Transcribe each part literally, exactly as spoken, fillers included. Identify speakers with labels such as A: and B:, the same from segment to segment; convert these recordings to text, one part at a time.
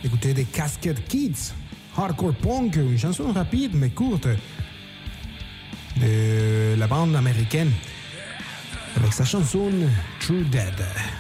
A: écouter des Cascade Kids, Hardcore Punk, une chanson rapide mais courte de la bande américaine avec sa chanson True Dead.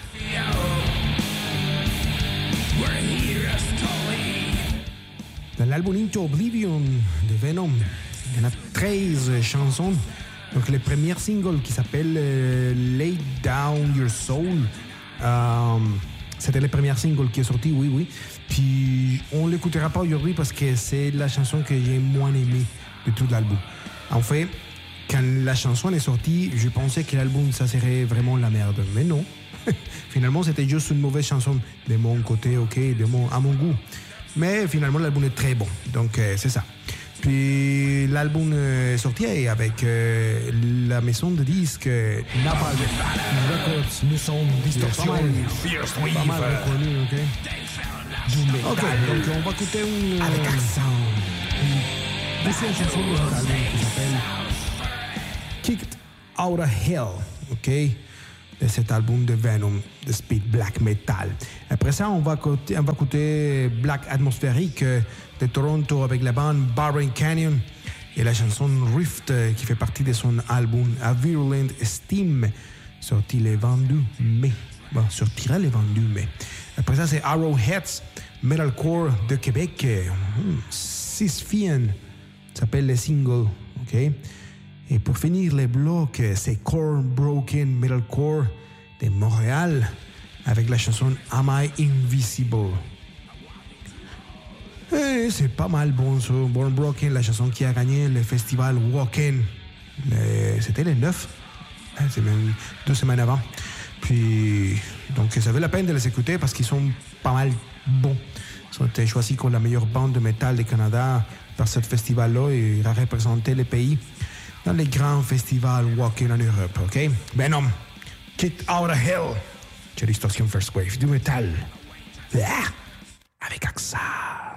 A: Dans l'album Into Oblivion de Venom, il y en a treize chansons. Donc le premier single qui s'appelle euh, Lay Down Your Soul, euh, c'était le premier single qui est sorti, oui, oui. Puis on ne l'écoutera pas aujourd'hui parce que c'est la chanson que j'ai moins aimée de tout l'album. En fait, quand la chanson est sortie, je pensais que l'album, ça serait vraiment la merde. Mais non. Finalement, c'était juste une mauvaise chanson de mon côté, ok, de mon, à mon goût. Mais finalement, l'album est très bon. Donc, euh, c'est ça. Puis, l'album est sorti avec euh, la maison de disques euh, Napalm Records, maison distorsion. Pas mal, pas mal reconnu, ok? Ok, donc on va écouter une... Avec accent. Une deuxième chanson de cet album qui s'appelle Kicked Out of Hell, ok? De cet album de Venom, de speed black metal. Après ça, on va écouter, on va écouter Black Atmospheric de Toronto avec la bande Barren Canyon et la chanson Rift qui fait partie de son album A Virulent Steam, sorti le vingt-deux mai. Bon, sortira le vingt-deux mai. Après ça, c'est Arrowheads, metalcore de Québec. Six Fian s'appelle le single, ok? Et pour finir les blocs, c'est Core Broken Metalcore de Montréal avec la chanson Am I Invisible. Et c'est pas mal bon ça. Born Broken, la chanson qui a gagné le festival Walk-In. Le, c'était le neuf, c'est même deux semaines avant. Puis, donc ça vaut la peine de les écouter parce qu'ils sont pas mal bons. Ils ont été choisis comme la meilleure bande de métal du Canada par ce festival-là et il a représenté le pays dans les grands festivals Walk-In en Europe, ok? Venom, Kicked Out of Hell, c'est Distortion First Wave, du métal. Ah, avec accent.